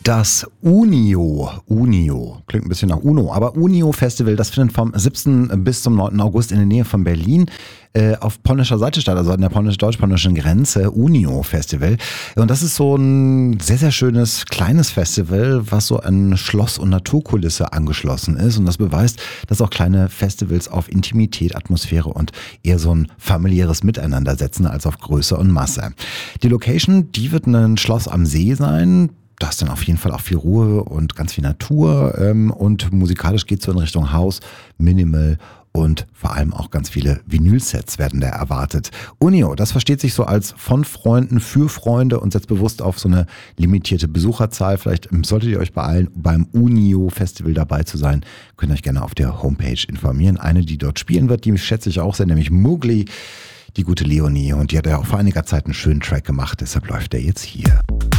Das Unio, klingt ein bisschen nach Uno, aber Unio Festival, das findet vom 7. bis zum 9. August in der Nähe von Berlin auf polnischer Seite statt, also an der deutsch-polnischen Grenze, Unio Festival. Und das ist so ein sehr, sehr schönes, kleines Festival, was so an Schloss- und Naturkulisse angeschlossen ist. Und das beweist, dass auch kleine Festivals auf Intimität, Atmosphäre und eher so ein familiäres Miteinander setzen als auf Größe und Masse. Die Location, die wird ein Schloss am See sein. Da ist dann auf jeden Fall auch viel Ruhe und ganz viel Natur und musikalisch geht es so in Richtung House, Minimal und vor allem auch ganz viele Vinylsets werden da erwartet. Unio, das versteht sich so als von Freunden für Freunde und setzt bewusst auf so eine limitierte Besucherzahl. Vielleicht solltet ihr euch beeilen, beim Unio Festival dabei zu sein. Könnt ihr euch gerne auf der Homepage informieren. Eine, die dort spielen wird, die schätze ich auch sehr, nämlich Mowgli, die gute Leonie. Und die hat ja auch vor einiger Zeit einen schönen Track gemacht, deshalb läuft der jetzt hier.